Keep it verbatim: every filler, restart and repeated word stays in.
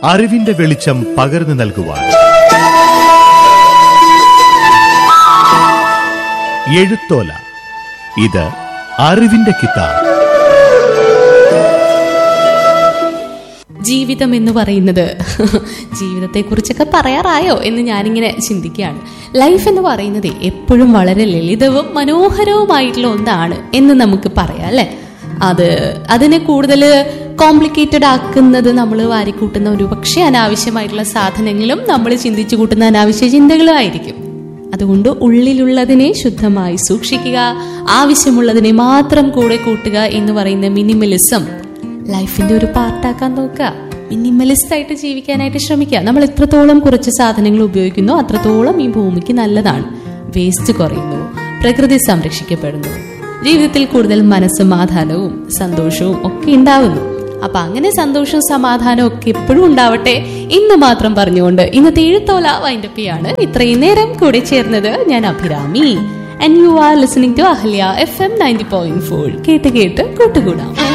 അറിവിന്റെ വെളിച്ചം പകർന്നു നൽകുവാൻ. എഴുത്തോല, ഇത് അറിവിന്റെ കിതാബ്. ജീവിതം എന്ന് പറയുന്നത്, ജീവിതത്തെക്കുറിച്ചൊക്കെ പറയാറായോ എന്ന് ഞാനിങ്ങനെ ചിന്തിക്കുകയാണ്. ലൈഫ് എന്ന് പറയുന്നത് എപ്പോഴും വളരെ ലളിതവും മനോഹരവുമായിട്ടുള്ള ഒന്നാണ് എന്ന് നമുക്ക് പറയാം അല്ലെ. അത് അതിനെ കൂടുതൽ കോംപ്ലിക്കേറ്റഡ് ആക്കുന്നത് നമ്മൾ വാരിക്കൂട്ടുന്ന ഒരു പക്ഷേ അനാവശ്യമായിട്ടുള്ള സാധനങ്ങളും നമ്മൾ ചിന്തിച്ചു കൂട്ടുന്ന അനാവശ്യ ചിന്തകളും ആയിരിക്കും. അതുകൊണ്ട് ഉള്ളിലുള്ളതിനെ ശുദ്ധമായി സൂക്ഷിക്കുക, ആവശ്യമുള്ളതിനെ മാത്രം കൂടെ കൂട്ടുക എന്ന് പറയുന്ന മിനിമലിസം ലൈഫിന്റെ ഒരു പാർട്ടാക്കാൻ നോക്കുക. മിനിമലിസ്റ്റ് ആയിട്ട് ജീവിക്കാനായിട്ട് ശ്രമിക്കുക. നമ്മൾ എത്രത്തോളം കുറച്ച് സാധനങ്ങൾ ഉപയോഗിക്കുന്നോ അത്രത്തോളം ഈ ഭൂമിക്ക് നല്ലതാണ്. വേസ്റ്റ് കുറയുന്നു, പ്രകൃതി സംരക്ഷിക്കപ്പെടുന്നു, ജീവിതത്തിൽ കൂടുതൽ മനസ്സമാധാനവും സന്തോഷവും ഒക്കെ ഉണ്ടാവുന്നു. അപ്പൊ അങ്ങനെ സന്തോഷവും സമാധാനവും ഒക്കെ എപ്പോഴും ഉണ്ടാവട്ടെ ഇന്ന് മാത്രം പറഞ്ഞുകൊണ്ട് ഇന്നത്തെ എഴുത്തോല വൈൻഡപ്പ് ചെയ്യാണ്. ഇത്രയും നേരം കൂടെ ചേർന്നത് ഞാൻ Abhirami. And you are listening to Ahalya F M ninety point four. കേട്ട് കേട്ട് കൂട്ടുകൂടാം.